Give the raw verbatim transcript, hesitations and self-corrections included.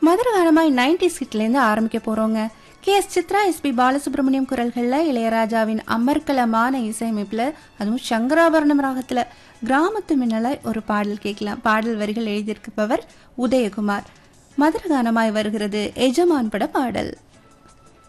மதுரகாலமாய் nineties ஹிட்லேருந்து ஆரம்பிக்க போறோங்க. K S Chitra, S B Balasubramaniam குரல்கள்ல, இளையராஜாவின் அமர்க்கலமான இசையமைப்புல, அதுவும் சங்கராபரணம் ராகத்துல கிராமத்து மின்னலை ஒரு பாடல் கேட்கலாம். பாடல் வரிகள் எழுதியிருப்பவர் உதயகுமார். மதுரகானமாய் வருகிறது எஜமான் பட பாடல்.